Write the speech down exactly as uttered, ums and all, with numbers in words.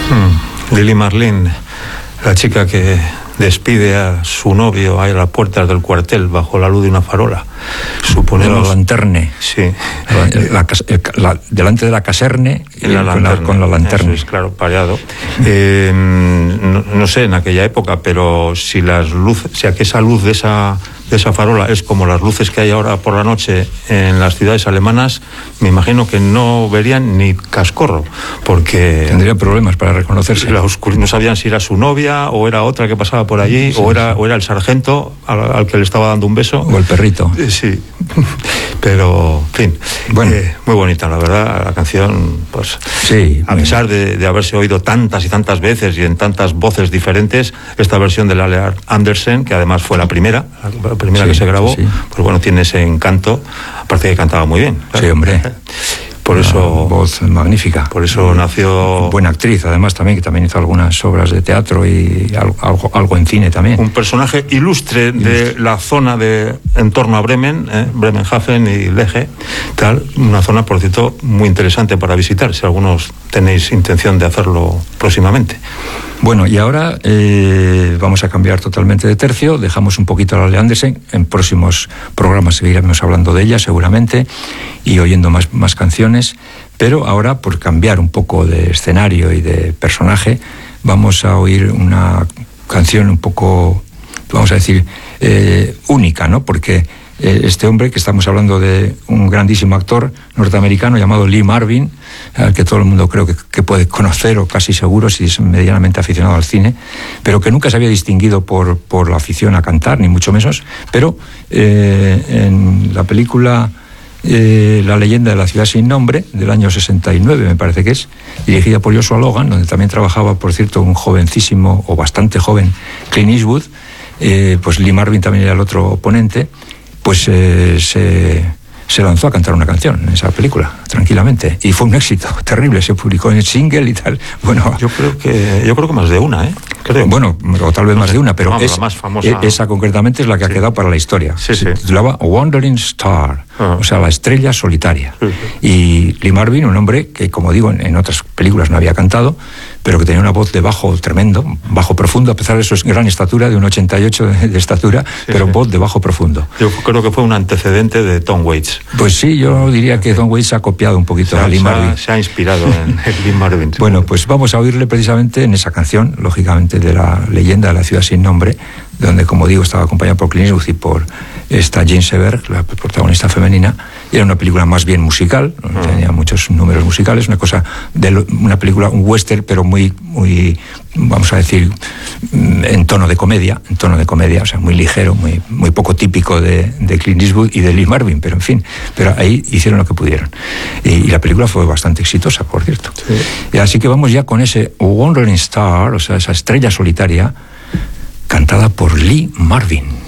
Hmm. Lili Marlene, la chica que despide a su novio ahí a las puertas del cuartel bajo la luz de una farola. Suponemos... La lanterne. Sí. La, la, la, delante de la caserne y la con, la, con la lanterna. Eso es, claro, payado. Eh, no, no sé en aquella época, pero si las luces, si esa luz de esa de esa farola es como las luces que hay ahora por la noche en las ciudades alemanas, me imagino que no verían ni cascorro, porque tendría problemas para reconocerse. La oscur... no sabían si era su novia o era otra que pasaba por allí, sí, o era sí. o era el sargento al, al que le estaba dando un beso, o el perrito. Sí, pero en fin, bueno. eh, muy bonita la verdad la canción, pues sí, a pesar de, de haberse oído tantas y tantas veces y en tantas voces diferentes, esta versión de Lale Andersen, que además fue la primera la primera sí, que se grabó, sí. pues bueno, tiene ese encanto, aparte de que cantaba muy bien, claro. Sí, hombre. Por eso, una voz magnífica. Por eso nació... Buena actriz, además, también, que también hizo algunas obras de teatro y algo, algo, algo en cine también. Un personaje ilustre de la zona de en torno a Bremen, eh, Bremenhaven y Lege, tal, una zona, por cierto, muy interesante para visitar, si algunos tenéis intención de hacerlo próximamente. Bueno, y ahora eh, vamos a cambiar totalmente de tercio, dejamos un poquito a Lale Andersen, en próximos programas seguiremos hablando de ella seguramente y oyendo más, más canciones, pero ahora, por cambiar un poco de escenario y de personaje, vamos a oír una canción un poco, vamos a decir, eh, única, ¿no? Porque eh, este hombre, que estamos hablando de un grandísimo actor norteamericano llamado Lee Marvin, al que todo el mundo creo que, que puede conocer, o casi seguro si es medianamente aficionado al cine, pero que nunca se había distinguido por, por la afición a cantar, ni mucho menos, pero eh, en la película eh, La leyenda de la ciudad sin nombre, del año sesenta y nueve me parece que es, dirigida por Joshua Logan, donde también trabajaba, por cierto, un jovencísimo, o bastante joven, Clint Eastwood, eh, pues Lee Marvin también era el otro oponente, pues eh, se... se lanzó a cantar una canción en esa película, tranquilamente, y fue un éxito terrible, se publicó en el single y tal. Bueno, yo creo que yo creo que más de una, ¿eh? Creo. Bueno, o tal vez no más sé, de una, pero no, es, la más famosa... esa concretamente es la que sí. ha quedado para la historia. Sí, se sí. titulaba Wandering Star, uh-huh. o sea, la estrella solitaria. Sí, sí. Y Lee Marvin, un hombre que, como digo, en, en otras películas no había cantado, pero que tenía una voz de bajo tremendo, bajo profundo, a pesar de su gran estatura, de un ochenta y ocho de, de estatura, sí, pero sí. voz de bajo profundo. Yo creo que fue un antecedente de Tom Waits. Pues sí, yo diría que Tom Waits ha copiado un poquito a Lee Marvin. Se ha inspirado en Lee Marvin. Bueno, pues vamos a oírle precisamente en esa canción, lógicamente, de la leyenda de la ciudad sin nombre, donde, como digo, estaba acompañado por Clint Eastwood y por esta Jane Seberg, la protagonista femenina, y era una película más bien musical, uh-huh. tenía muchos números musicales, una cosa de lo, una película, un western, pero muy, muy, vamos a decir, en tono de comedia, en tono de comedia, o sea, muy ligero, muy, muy poco típico de, de Clint Eastwood y de Lee Marvin, pero en fin, pero ahí hicieron lo que pudieron. Y, y la película fue bastante exitosa, por cierto. Sí. Y así que vamos ya con ese Wandering Star, o sea, esa estrella solitaria, cantada por Lee Marvin.